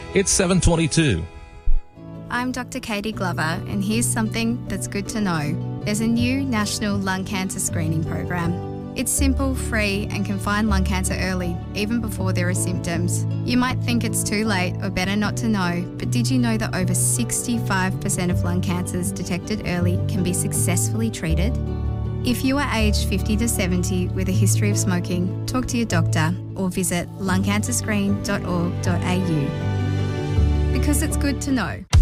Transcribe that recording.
It's 7:22. I'm Dr. Katie Glover, and here's something that's good to know. There's a new national lung cancer screening program. It's simple, free, and can find lung cancer early, even before there are symptoms. You might think it's too late or better not to know, but did you know that over 65% of lung cancers detected early can be successfully treated? If you are aged 50 to 70 with a history of smoking, talk to your doctor or visit lungcancerscreen.org.au. Because it's good to know.